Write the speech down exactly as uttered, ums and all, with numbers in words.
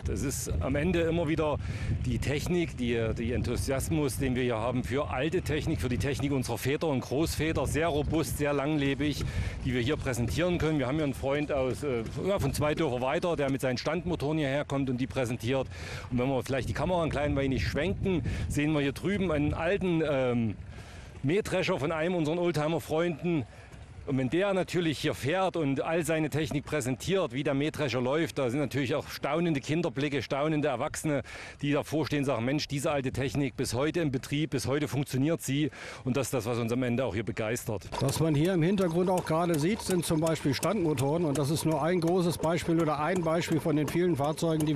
Das ist am Ende immer wieder die Technik, die, die Enthusiasmus, den wir hier haben für alte Technik, für die Technik unserer Väter und Großväter, sehr robust, sehr langlebig, die wir hier präsentieren können. Wir haben hier einen Freund aus, äh, ja, von zwei Dörfer weiter, der mit seinen Standmotoren hierher kommt und die präsentiert. Und wenn wir vielleicht die Kamera ein klein wenig schwenken, sehen wir hier drüben einen alten ähm, Mähdrescher von einem unserer Oldtimer-Freunden. Und wenn der natürlich hier fährt und all seine Technik präsentiert, wie der Mähdrescher läuft, da sind natürlich auch staunende Kinderblicke, staunende Erwachsene, die davor stehen und sagen, Mensch, diese alte Technik bis heute im Betrieb, bis heute funktioniert sie. Und das ist das, was uns am Ende auch hier begeistert. Was man hier im Hintergrund auch gerade sieht, sind zum Beispiel Standmotoren. Und das ist nur ein großes Beispiel oder ein Beispiel von den vielen Fahrzeugen, die